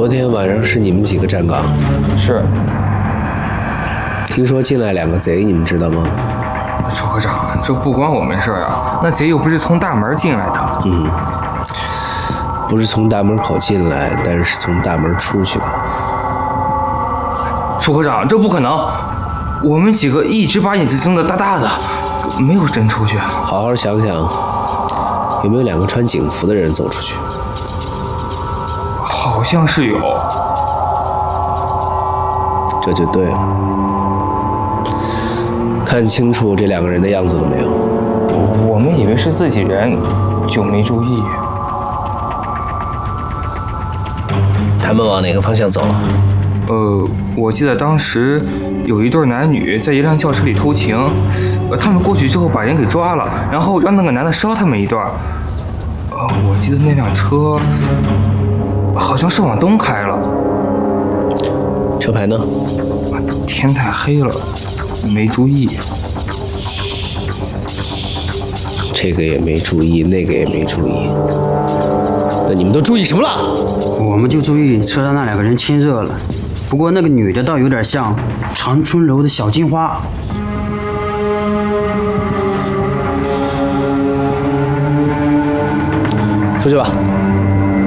昨天晚上是你们几个站岗？ 是。 听说进来2个贼，你们知道吗？ 楚科长，这不关我们事儿啊，那贼又不是从大门进来的。 不是从大门口进来，但是从大门出去的。 楚科长，这不可能，我们几个一直把眼睛睁得大大的，没有人出去。 好好想想，有没有2个穿警服的人走出去？ 好像是有。 这就对了。看清楚这2个人的样子了没有？ 我们以为是自己人，就没注意。 他们往哪个方向走？ 我记得当时有一对男女在一辆轿车里偷情，他们过去之后把人给抓了，然后让那个男的烧他们一段。我记得那辆车好像是往东开了。 车牌呢？ 天太黑了，没注意。 这个也没注意，那个也没注意。那你们都注意什么了？ 我们就注意车上那2个人亲热了，不过那个女的倒有点像长春楼的小金花。 出去吧。